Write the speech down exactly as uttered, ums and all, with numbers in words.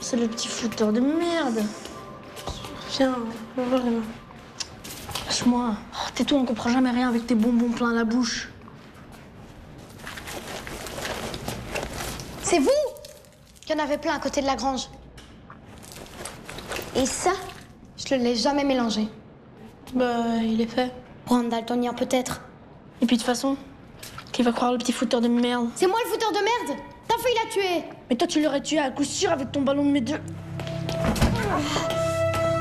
C'est le petit fouteur de merde. Viens, vraiment. Lâche-moi. Oh, tais-toi, on comprend jamais rien avec tes bonbons plein la bouche. C'est vous qui en avez plein à côté de la grange. Et ça, je le laisse jamais mélanger. Bah, il est fait. Pour un daltonien peut-être. Et puis de toute façon, qui va croire le petit fouteur de merde? C'est moi le fouteur de merde. T'as failli la tuer. Mais toi, tu l'aurais tué à coup sûr avec ton ballon de médecin.